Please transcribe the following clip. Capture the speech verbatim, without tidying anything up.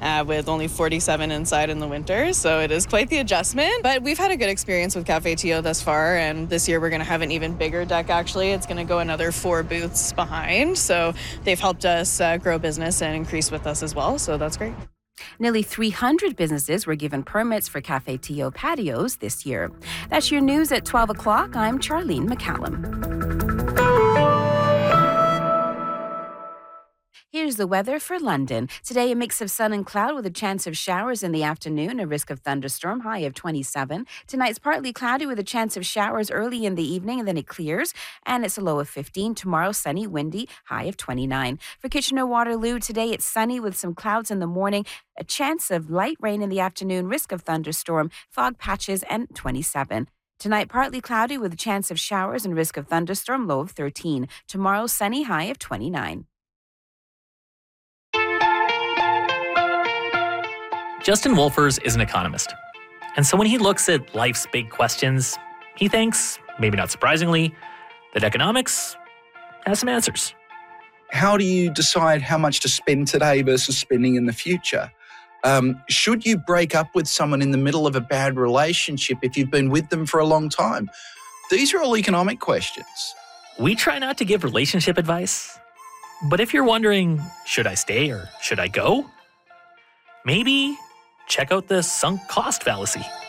uh, with only forty-seven inside in the winter. So it is quite the adjustment. But we've had a good experience with Cafe Tio thus far. And this year we're going to have an even bigger deck, actually. It's going to go another four booths behind. So they've helped us uh, grow business and increase with us as well. So that's great. Nearly three hundred businesses were given permits for Cafe Tio patios this year. That's your news at twelve o'clock. I'm Charlene McCallum. Here's the weather for London. Today, a mix of sun and cloud with a chance of showers in the afternoon, a risk of thunderstorm, high of twenty-seven. Tonight's partly cloudy with a chance of showers early in the evening, and then it clears, and it's a low of fifteen. Tomorrow, sunny, windy, high of twenty-nine. For Kitchener-Waterloo, today it's sunny with some clouds in the morning, a chance of light rain in the afternoon, risk of thunderstorm, fog patches, and twenty-seven. Tonight, partly cloudy with a chance of showers and risk of thunderstorm, low of thirteen. Tomorrow, sunny, high of twenty-nine. Justin Wolfers is an economist. And so when he looks at life's big questions, he thinks, maybe not surprisingly, that economics has some answers. How do you decide how much to spend today versus spending in the future? Um, should you break up with someone in the middle of a bad relationship if you've been with them for a long time? These are all economic questions. We try not to give relationship advice, but if you're wondering, should I stay or should I go? Maybe check out the sunk cost fallacy.